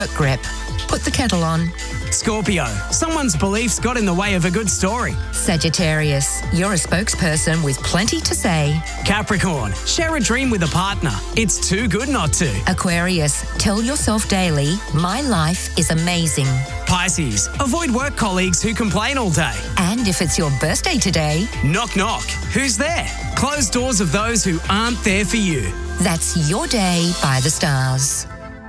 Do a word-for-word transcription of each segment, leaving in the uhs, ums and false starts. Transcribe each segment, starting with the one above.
grip. Put the kettle on. Scorpio, someone's beliefs got in the way of a good story. Sagittarius, you're a spokesperson with plenty to say. Capricorn, share a dream with a partner. It's too good not to. Aquarius, tell yourself daily, my life is amazing. Pisces, avoid work colleagues who complain all day. And if it's your birthday today, knock knock, who's there? Close doors of those who aren't there for you. That's your day by the stars.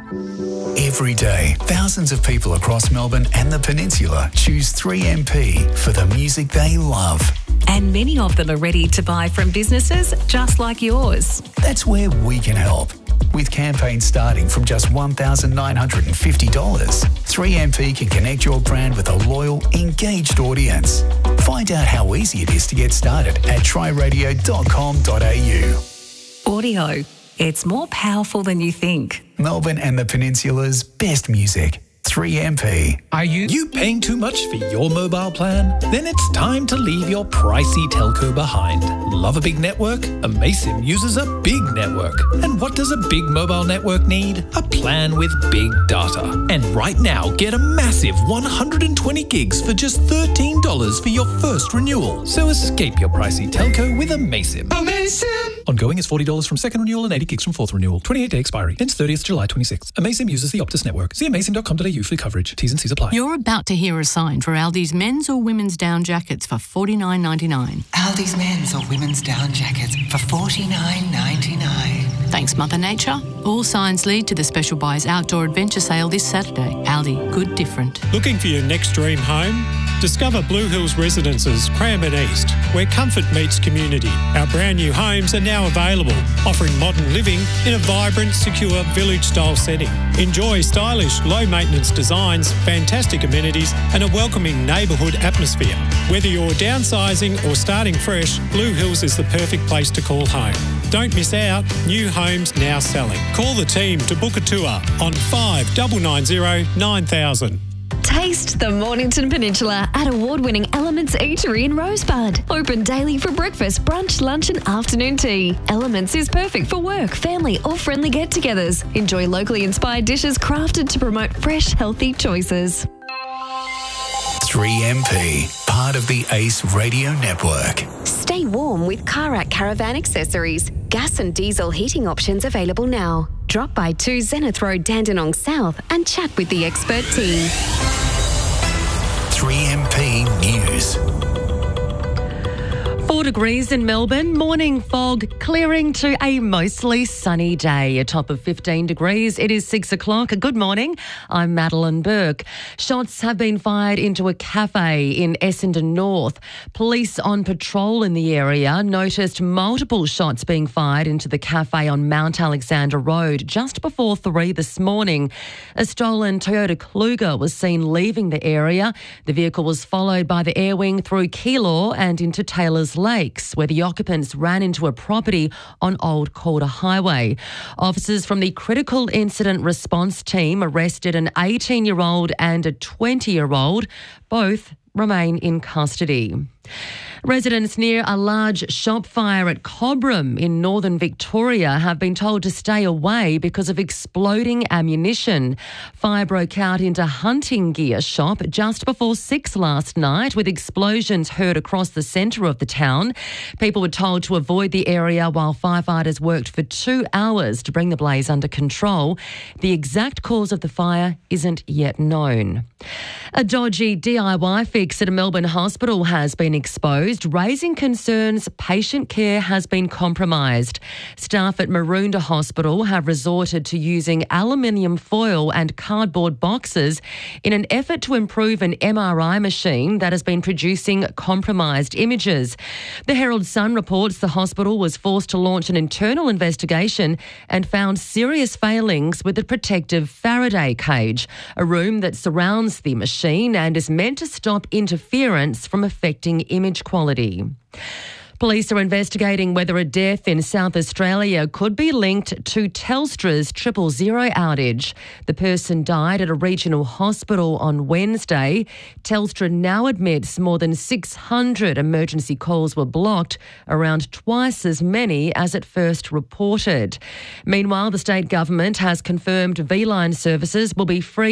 Every day, thousands of people across Melbourne and the Peninsula choose three M P for the music they love. And many of them are ready to buy from businesses just like yours. That's where we can help. With campaigns starting from just one thousand nine hundred fifty dollars, three M P can connect your brand with a loyal, engaged audience. Find out how easy it is to get started at try radio dot com dot a u. Audio. It's more powerful than you think. Melbourne and the Peninsula's best music. three M P. Are you, you paying too much for your mobile plan? Then it's time to leave your pricey telco behind. Love a big network? Amaysim uses a big network. And what does a big mobile network need? A plan with big data. And right now, get a massive one hundred twenty gigs for just thirteen dollars for your first renewal. So escape your pricey telco with Amaysim. Amaysim! Ongoing is forty dollars from second renewal and eighty gigs from fourth renewal. twenty-eight day expiry. Ends thirtieth July twenty-sixth. Amaysim uses the Optus network. See amaysim dot com dot a u for coverage. T's and C's apply. You're about to hear a sign for Aldi's men's or women's down jackets for forty-nine ninety-nine. Aldi's men's or women's down jackets for forty-nine ninety-nine. Thanks, Mother Nature. All signs lead to the Special Buys Outdoor Adventure Sale this Saturday. Aldi, good different. Looking for your next dream home? Discover Blue Hills Residences, Cranbourne East, where comfort meets community. Our brand new homes are now available, offering modern living in a vibrant, secure, village-style setting. Enjoy stylish, low-maintenance designs, fantastic amenities, and a welcoming neighbourhood atmosphere. Whether you're downsizing or starting fresh, Blue Hills is the perfect place to call home. Don't miss out. New homes now selling. Call the team to book a tour on five nine nine zero nine thousand. Taste the Mornington Peninsula at award-winning Elements Eatery in Rosebud. Open daily for breakfast, brunch, lunch and afternoon tea. Elements is perfect for work, family or friendly get-togethers. Enjoy locally inspired dishes crafted to promote fresh, healthy choices. three M P, part of the Ace Radio Network. Stay warm with Karak Caravan Accessories. Gas and diesel heating options available now. Drop by two Zenith Road, Dandenong South and chat with the expert team. three M P News. Four degrees in Melbourne, morning fog clearing to a mostly sunny day, a top of fifteen degrees. It is six o'clock. Good morning. I'm Madeline Burke. Shots have been fired into a cafe in Essendon North. Police on patrol in the area noticed multiple shots being fired into the cafe on Mount Alexander Road just before three this morning. A stolen Toyota Kluger was seen leaving the area. The vehicle was followed by the Airwing through Keilor and into Taylor's Lakes, where the occupants ran into a property on Old Calder Highway. Officers from the Critical Incident Response Team arrested an eighteen-year-old and a twenty-year-old. Both remain in custody. Residents near a large shop fire at Cobram in northern Victoria have been told to stay away because of exploding ammunition. Fire broke out into hunting gear shop just before six last night, with explosions heard across the centre of the town. People were told to avoid the area while firefighters worked for two hours to bring the blaze under control. The exact cause of the fire isn't yet known. A dodgy D I Y fix at a Melbourne hospital has been exposed, raising concerns patient care has been compromised. Staff at Maroondah Hospital have resorted to using aluminium foil and cardboard boxes in an effort to improve an M R I machine that has been producing compromised images. The Herald Sun reports the hospital was forced to launch an internal investigation and found serious failings with the protective Faraday cage, a room that surrounds the machine and is meant to stop interference from affecting image quality. Police are investigating whether a death in South Australia could be linked to Telstra's triple zero outage. The person died at a regional hospital on Wednesday. Telstra now admits more than six hundred emergency calls were blocked, around twice as many as at first reported. Meanwhile, the state government has confirmed V-Line services will be free